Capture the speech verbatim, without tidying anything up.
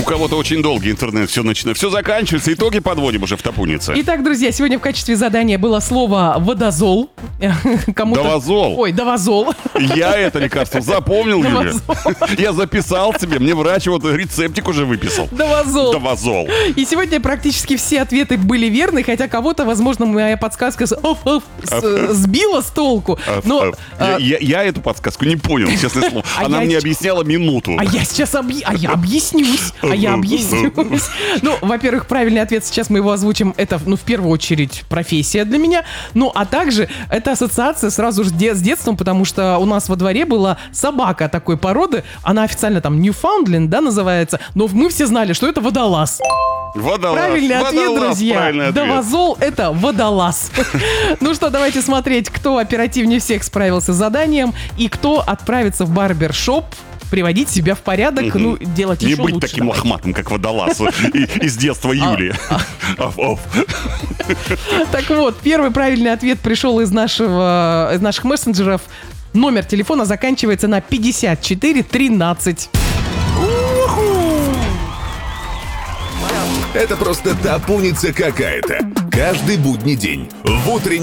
кого-то очень долгий интернет, все начинает, все заканчивается, итоги подводим уже в топунице. Итак, друзья, сегодня в качестве задания было слово водозол. Кому-то... Давозол. Ой, давозол. Я это лекарство запомнил, Юля. Давозол. Я записал тебе, мне врач вот рецептик уже выписал. Давозол. Давозол. И сегодня практически все ответы были верны, хотя кого-то, возможно, моя подсказка с- оф, оф, с- сбила с толку. Но, Я, а, я- я эту подсказку не понял, честное слово. А Она я мне ч- объясняла минуту. А я сейчас объ... а я объяснюсь. А я объяснюсь. Ну, во-первых, правильный ответ, сейчас мы его озвучим. Это, ну, в первую очередь, профессия для меня. Ну, а также это ассоциация сразу же де- с детством, потому что у нас во дворе была собака такой породы. Она официально там Ньюфаундленд, да, называется. Но мы все знали, что это водолаз. Водолаз. Правильный ответ, Водолаз, друзья. правильный ответ. Давозол — это водолаз. Ну что, давайте смотреть, кто оперативнее всех справился с заданием и кто отправится в барбершоп приводить себя в порядок, ну, делать Не еще быть лучше. таким давайте. лохматым, как водолаз и- из детства Юли. Оф, оф. Так вот, первый правильный ответ пришел из нашего, из наших мессенджеров. Номер телефона заканчивается на пятьдесят четыре тринадцать. Это просто топуница какая-то. Каждый будний день в утреннем